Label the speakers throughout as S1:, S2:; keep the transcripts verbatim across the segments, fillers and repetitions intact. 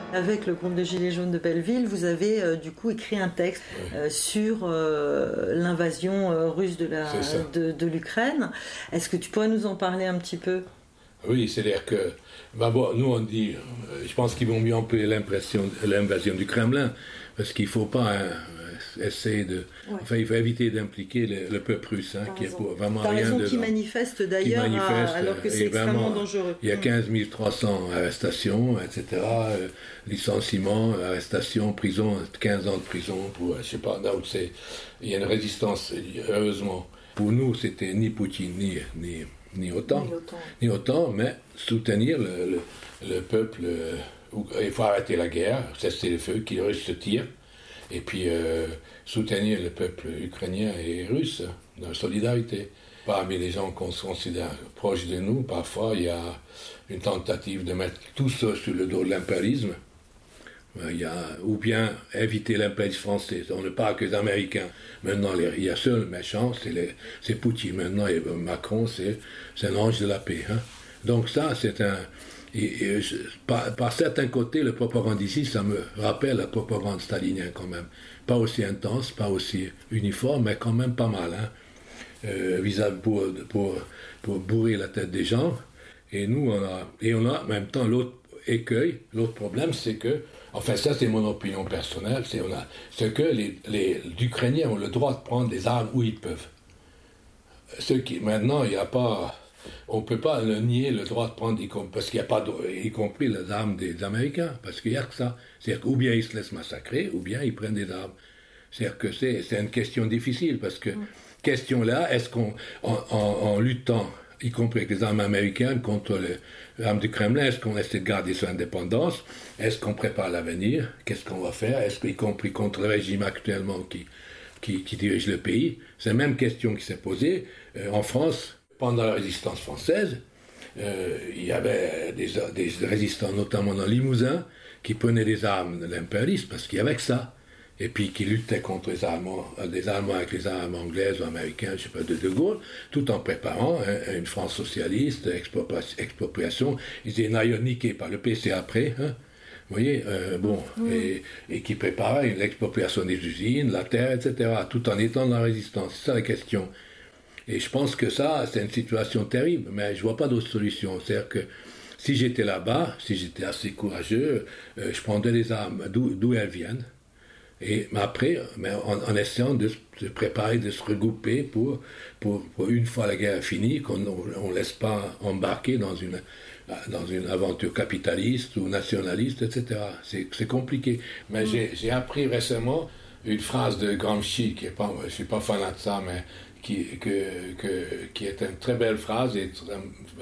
S1: Avec le groupe de Gilets jaunes de Belleville, vous avez euh, du coup écrit un texte euh, sur euh, l'invasion euh, russe de, la, de, de l'Ukraine. Est-ce que tu pourrais nous en parler un petit peu ?
S2: Oui, c'est-à-dire que, bah bon, nous on dit, euh, je pense qu'ils vont mieux employer l'impression, l'invasion du Kremlin, parce qu'il ne faut pas hein, essayer de, ouais. enfin il faut éviter d'impliquer le, le peuple russe, hein, qui est pour vraiment
S1: T'as
S2: rien
S1: raison,
S2: dedans.
S1: Qui manifeste d'ailleurs,
S2: qui manifeste,
S1: à, alors que c'est extrêmement
S2: vraiment,
S1: dangereux.
S2: Il y a quinze mille trois cents arrestations, et cetera, euh, licenciements, arrestations, prison, quinze ans de prison, pour, je sais pas, là où c'est, il y a une résistance, heureusement. Pour nous, c'était ni Poutine, ni... ni Ni autant, ni autant, ni autant, mais soutenir le, le, le peuple. Euh, il faut arrêter la guerre, cesser le feu, qu'ils russes se tirent, et puis euh, soutenir le peuple ukrainien et russe dans la solidarité. Parmi les gens qu'on se considère proches de nous, parfois il y a une tentative de mettre tout ça sur le dos de l'impérialisme. Il y a, ou bien éviter l'impérialisme français. On ne parle que des Américains. Maintenant, les, il y a seul méchant, c'est, les, c'est Poutine. Maintenant, et Macron, c'est, c'est un ange de la paix. Hein. Donc ça, c'est un... Et, et, par, par certains côtés, le propagande ici, ça me rappelle la propagande stalinienne quand même. Pas aussi intense, pas aussi uniforme, mais quand même pas mal. Hein. Euh, vis-à-vis pour, pour, pour bourrer la tête des gens. Et nous, on a... Et on a en même temps l'autre écueil, l'autre problème, c'est que enfin, ça, c'est mon opinion personnelle. C'est, on a, c'est que les, les Ukrainiens ont le droit de prendre des armes où ils peuvent. Ce qui, maintenant, il n'y a pas... On ne peut pas le nier, le droit de prendre, parce qu'il n'y a pas... De, y compris les armes des Américains, parce qu'il n'y a que ça. C'est-à-dire qu'ou bien ils se laissent massacrer, ou bien ils prennent des armes. C'est-à-dire que c'est, c'est une question difficile, parce que... Mm. Question là, est-ce qu'on... En, en, en luttant... y compris avec les armes américaines contre les armes du Kremlin, est-ce qu'on essaie de garder son indépendance? Est-ce qu'on prépare l'avenir? Qu'est-ce qu'on va faire? Est-ce qu'y compris contre le régime actuellement qui, qui, qui dirige le pays? C'est la même question qui s'est posée. Euh, en France, pendant la résistance française, euh, il y avait des, des résistants, notamment dans le Limousin, qui prenaient des armes de l'impérialisme, parce qu'il y avait que ça. Et puis qui luttaient contre les Allemands, des Allemands avec les armes anglaises ou américaines, je sais pas, de De Gaulle, tout en préparant hein, une France socialiste, expropri- expropriation. Ils étaient naïoniqués par le P C après, hein, vous voyez, euh, bon, oui. et, et qui préparaient l'expropriation des usines, la terre, et cetera, tout en étant dans la résistance. C'est ça la question. Et je pense que ça, c'est une situation terrible, mais je vois pas d'autre solution. C'est-à-dire que si j'étais là-bas, si j'étais assez courageux, euh, je prendrais les armes d'où, d'où elles viennent. Et mais après, mais en, en essayant de se préparer, de se regrouper pour, pour, pour une fois la guerre finie, qu'on ne laisse pas embarquer dans une, dans une aventure capitaliste ou nationaliste, et cetera. C'est, c'est compliqué. Mais mmh. j'ai, j'ai appris récemment une phrase de Gramsci, qui est pas, je ne suis pas fanat de ça, mais qui, que, que, qui est une très belle phrase et ça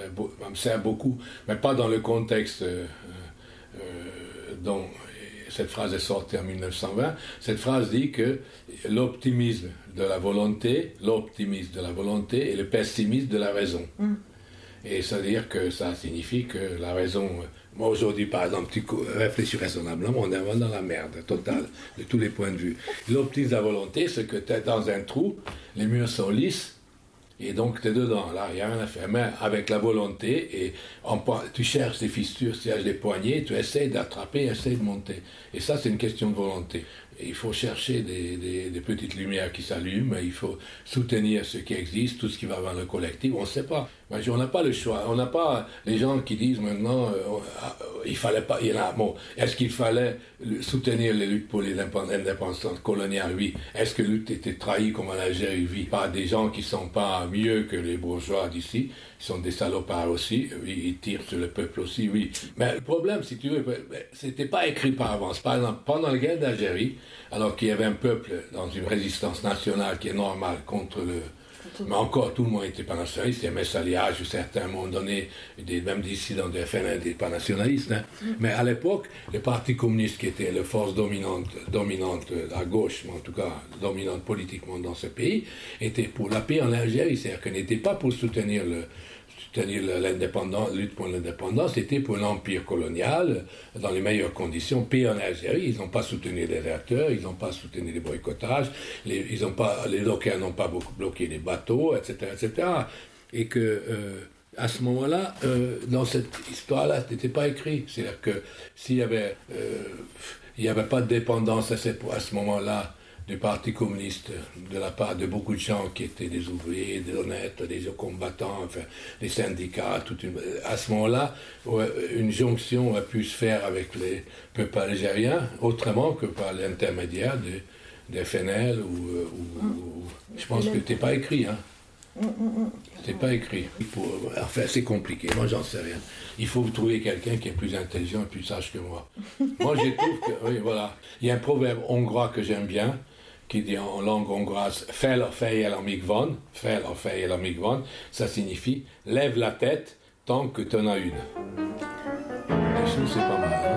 S2: me sert beaucoup, mais pas dans le contexte euh, euh, dont cette phrase est sortie en dix-neuf cent vingt. Cette phrase dit que l'optimisme de la volonté, l'optimisme de la volonté et le pessimisme de la raison. Mm. Et c'est-à-dire que ça signifie que la raison... Moi, aujourd'hui, par exemple, tu réfléchis raisonnablement, on est dans la merde totale, de tous les points de vue. L'optimisme de la volonté, c'est que tu es dans un trou, les murs sont lisses, et donc tu es dedans, là, il n'y a rien à faire. Mais avec la volonté, et en, tu cherches des fissures, tu cherches des poignées, tu essaies d'attraper, essaies de monter. Et ça, c'est une question de volonté. Et il faut chercher des, des, des petites lumières qui s'allument, il faut soutenir ce qui existe, tout ce qui va vers le collectif. On ne sait pas. On n'a pas le choix. On n'a pas les gens qui disent maintenant, euh, il fallait pas. Il y en a, bon, est-ce qu'il fallait soutenir les luttes pour l'indépendance coloniale? Oui. Est-ce que la lutte était trahie comme en Algérie? Oui. Par des gens qui ne sont pas mieux que les bourgeois d'ici, ils sont des salopards aussi, oui, ils tirent sur le peuple aussi, oui. Mais le problème, si tu veux, c'était pas écrit par avance. Par exemple, pendant la guerre d'Algérie, alors qu'il y avait un peuple dans une résistance nationale qui est normale contre le... Mais encore, tout le monde n'était pas nationaliste. Il y a Messaliage, certains à un moment donné, des, même dissidents de F N L n'étaient pas nationalistes. Hein. Mm. Mais à l'époque, le Parti communiste, qui était la force dominante, dominante à gauche, mais en tout cas dominante politiquement dans ce pays, était pour la paix en Algérie. C'est-à-dire qu'elle n'était pas pour soutenir le... soutenir l'indépendance, lutte pour l'indépendance, c'était pour l'empire colonial, dans les meilleures conditions, paix en Algérie. Ils n'ont pas soutenu les réacteurs, ils n'ont pas soutenu les boycottages, les, ils ont pas, les locaux n'ont pas beaucoup bloqué les bateaux, et cetera, et cetera. Et que, euh, À ce moment-là, euh, dans cette histoire-là, ce n'était pas écrit. C'est-à-dire que s'il y avait, euh, il n'y avait pas de dépendance à ce, à ce moment-là du Parti communiste de la part de beaucoup de gens qui étaient des ouvriers, des honnêtes, des combattants, enfin, des syndicats, toute une, à ce moment-là, une jonction a pu se faire avec les peuples algériens, autrement que par l'intermédiaire des, des F N L ou, ou, ou je pense que c'était pas écrit, hein. C'est pas écrit. Faut, enfin, c'est compliqué. Moi, j'en sais rien. Il faut trouver quelqu'un qui est plus intelligent et plus sage que moi. Moi, je trouve que, oui, voilà. Il y a un proverbe hongrois que j'aime bien, qui dit en langue hongroise « Fel a fejjel amíg van », « Fel a fejjel amíg van », ça signifie « Lève la tête tant que t'en as une ». Je trouve que c'est pas mal. Hein.